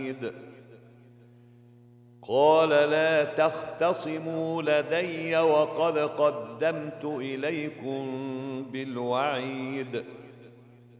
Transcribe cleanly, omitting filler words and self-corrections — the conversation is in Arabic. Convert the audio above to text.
قال لا تختصموا لدي وقد قدمت إليكم بالوعيد